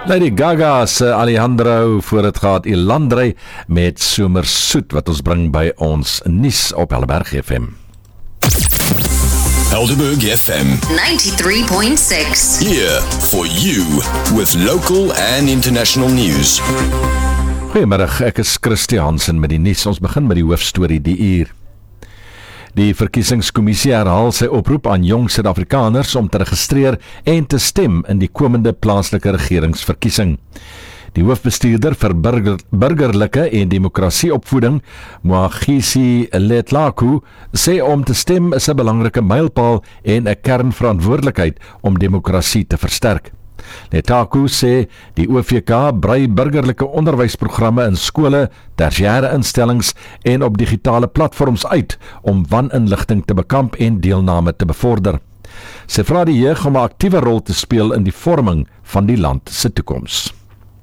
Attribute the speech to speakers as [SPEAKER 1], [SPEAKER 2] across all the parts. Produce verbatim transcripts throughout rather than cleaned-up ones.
[SPEAKER 1] Lady Gaga se Alejandro voor het gaat Elandrey met Somersoet wat ons bring by ons nuus op Helderberg F M.
[SPEAKER 2] Helderberg F M
[SPEAKER 3] ninety-three point six.
[SPEAKER 2] Here for you with local and international news.
[SPEAKER 1] Goeiemiddag, ek is Christie Hansen met die nuus. Ons begin met die hoofstorie die uur. Die verkiesingskommissie herhaal sy oproep aan jong Suid-Afrikaners om te registreer en te stem in die komende plaaslike regeringsverkiesing. Die hoofbestuurder vir burger, burgerlike en demokrasieopvoeding, Mwagisi Letlaku, sê om te stem is 'n belangrike mylpaal en 'n kernverantwoordelikheid om demokrasie te versterk. Letlaku sê die O V K brei burgerlike onderwysprogramme in skole, tersiêre instellings en op digitale platforms uit om waninligting te bekamp en deelname te bevorder. Sy vra die jeug om 'n aktiewe rol te speel in die vorming van die land se toekoms.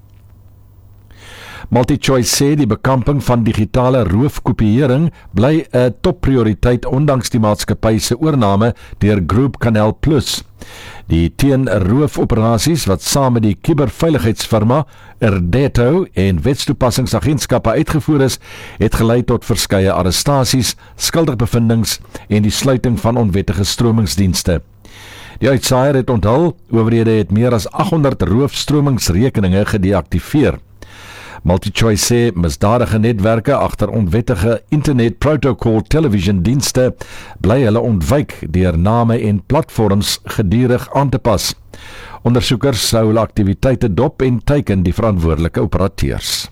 [SPEAKER 1] MultiChoice sê die bekamping van digitale roofkopiëring bly 'n topprioriteit ondanks die maatskappy se oorname deur Groep Canal Plus. Die teen-roofoperasies wat saam met die kuberveiligheidsfirma Irdeto en wetstoepassingsagentskappe uitgevoer is, het gelei tot verskeie arrestasies, skuldigbevindings en die sluiting van onwettige stromingsdienste. Die uitsaaier het onthul, owerhede het meer as agt honderd roofstromingsrekeninge gedeaktiveer. MultiChoice sê misdadige netwerke agter onwettige internet protocol television dienste bly hulle ontwyk deur name en platforms gedurig aan te pas. Ondersoekers sou hulle aktiwiteite dop en teiken die verantwoordelike operateurs.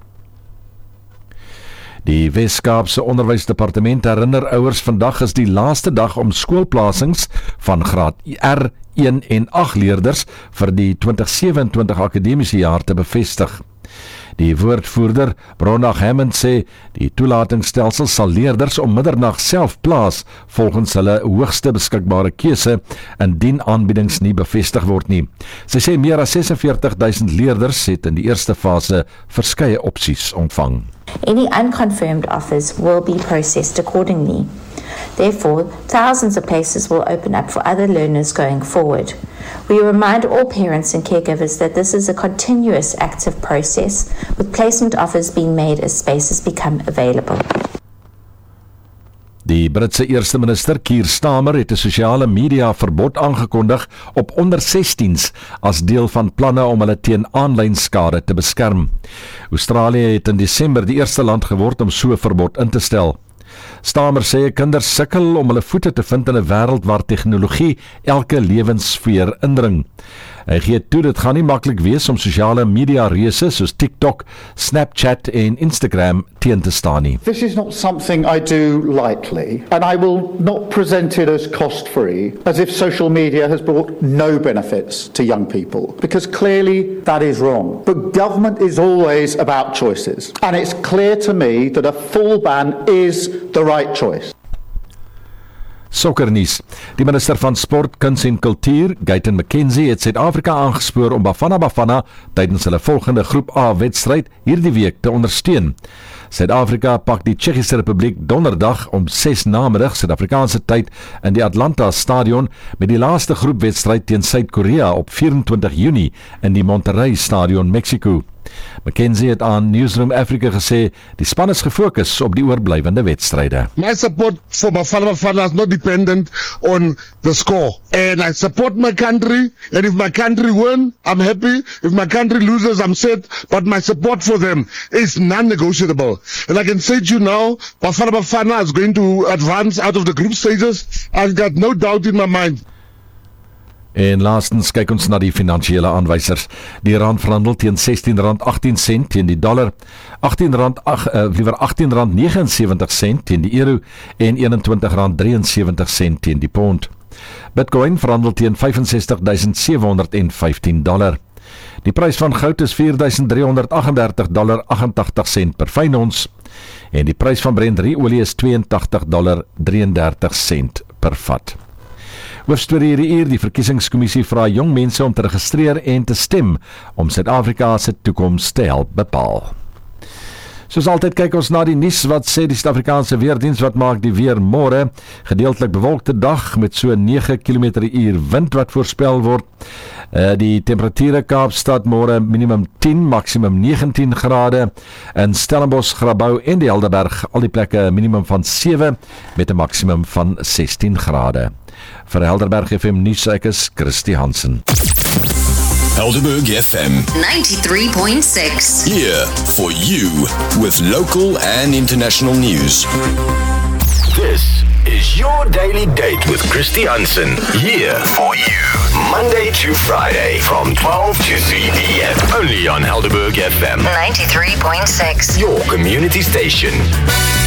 [SPEAKER 1] Die Wes-Kaapse Onderwysdepartement herinner ouers vandag is die laaste dag om skoolplasings van graad R een en agt leerders vir die twintig sewe-en-twintig akademiese jaar te bevestig. Die woordvoerder, Bronagh Hammond, sê die toelatingsstelsel sal leerders om middernag self plaas volgens hulle hoogste beskikbare keuse indien aanbiedings nie bevestig word nie. Sy sê meer as sesenveertig duisend leerders het in die eerste fase verskeie opsies ontvang.
[SPEAKER 4] Any unconfirmed offers will be processed accordingly. Therefore, thousands of places will open up for other learners going forward. We remind all parents and caregivers that this is a continuous active process, with placement offers being made as spaces become available.
[SPEAKER 1] Die Britse eerste minister Keir Starmer het 'n sosiale media verbod aangekondig op onder sestiens as deel van planne om hulle teen aanlyn skade te beskerm. Australië het in Desember die eerste land geword om so 'n verbod in te stel. Starmer sê kinders sukkel om hulle voete te vind in 'n wêreld waar tegnologie elke lewenssfeer indring. Hy gee toe dit gaan nie maklik wees om sosiale media reuse soos TikTok, Snapchat en Instagram teen te staan nie.
[SPEAKER 5] This is not something I do lightly, and I will not present it as cost-free, as if social media has brought no benefits to young people, because clearly that is wrong. But government is always about choices, and it's clear to me that a full ban is the right choice.
[SPEAKER 1] Sokkernuus. Die minister van Sport, Kuns en Kultuur, Gayton McKenzie, het Suid-Afrika aangespoor om Bafana Bafana tydens hulle volgende Groep A wedstryd hierdie week te ondersteun. Suid-Afrika pak die Tsjechiese Republiek donderdag om ses namiddag Suid-Afrikaanse tyd in die Atlanta Stadion met die laaste groepwedstryd teen Suid-Korea op vyf-en-twintig Junie in die Monterrey Stadion, Mexico. McKenzie het aan Newsroom Africa gesê die span is gefokus op die oorblywende wedstryde.
[SPEAKER 6] My support for Bafana Bafana is not dependent on the score, and I support my country, and if my country win, I'm happy. If my country loses, I'm sad, but my support for them is non-negotiable. And I can say to you now, Bafana Bafana is going to advance out of the group stages. I've got no doubt in my mind.
[SPEAKER 1] En laastens kyk ons na die finansiële aanwysers. Die rand verhandel teen sestien rand agtien sent teen die dollar, agtien rand uh, liewer agtien rand negenensewentig sent teen die euro en eenentwintig rand drieënsewentig sent teen die pond. Bitcoin verhandel teen vyf en sestig duisend sewe honderd vyftien dollar. Die prys van goud is vier duisend driehonderd agt en dertig dollar agentagtig sent per fyn ons en die prys van Brent olie is twee en tagtig dollar drieëndertig sent per vat. Hoofstorie hierdie uur, die verkiesingskommissie vra jong mense om te registreer en te stem om Suid-Afrika se toekoms te help bepaal. Soos altyd kyk ons na die nuus. Wat sê die Suid-Afrikaanse weerdiens? Wat maak die weer môre? Gedeeltelik bewolkte dag met so nege kilometer per uur wind wat voorspel word. Uh, die temperature Kaapstad môre minimum tien, maksimum negentien grade. In Stellenbosch, Grabouw en die Helderberg al die plekke minimum van sewe met 'n maksimum van sestien grade. Vir Helderberg F M nuus, ek is Christy Hansen.
[SPEAKER 2] Helderberg F M
[SPEAKER 3] ninety-three point six.
[SPEAKER 2] here for you with local and international news.
[SPEAKER 7] This is your daily date with Christy Hansen. Here for you. Monday to Friday from twelve to three p.m. Only on Helderberg F M
[SPEAKER 3] ninety-three point six.
[SPEAKER 7] Your community station.